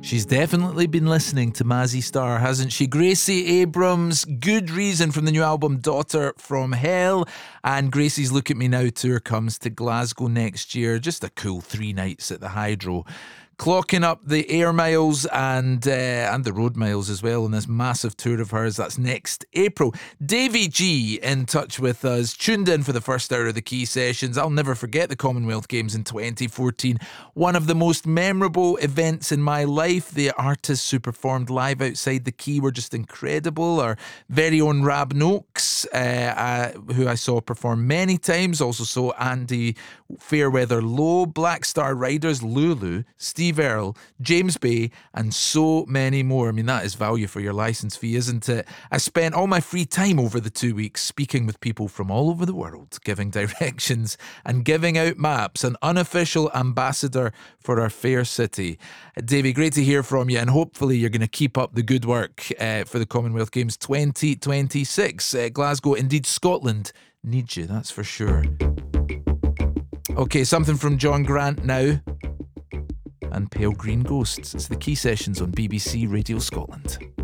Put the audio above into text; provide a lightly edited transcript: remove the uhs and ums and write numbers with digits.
She's definitely been listening to Mazzy Star, hasn't she? Gracie Abrams, Good Reason from the new album Daughter from Hell. And Gracie's Look at Me Now tour comes to Glasgow next year. Just a cool 3 nights at the Hydro. Clocking up the air miles and the road miles as well on this massive tour of hers. That's next April. Davy G in touch with us, tuned in for the first hour of the Key Sessions. I'll never forget the Commonwealth Games in 2014. One of the most memorable events in my life. The artists who performed live outside the Key were just incredible. Our very own Rab Noakes, who I saw perform many times. Also saw Andy Fairweather Low, Black Star Riders, Lulu, Steve Earle, James Bay, and so many more. I mean, that is value for your licence fee, isn't it? I spent all my free time over the 2 weeks speaking with people from all over the world, giving directions and giving out maps, an unofficial ambassador for our fair city. Davey, great to hear from you, and hopefully you're going to keep up the good work for the Commonwealth Games 2026. Glasgow, indeed Scotland, needs you, that's for sure. Okay, something from John Grant now. And Pale Green Ghosts. It's the Key Sessions on BBC Radio Scotland.